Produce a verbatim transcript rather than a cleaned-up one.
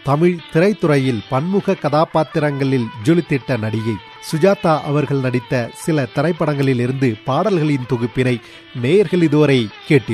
தமிழ் திரைத்துறையில் பன்முக கதாபாத்திரங்களில் ஜொலித்திட்ட நடிகை சுஜாதா அவர்கள் நடித்த சில திரைப்படங்களில் இருந்து பாடல்களின் தொகுப்பினை நேயர்கள் இதுவரை கேட்டீர்கள்.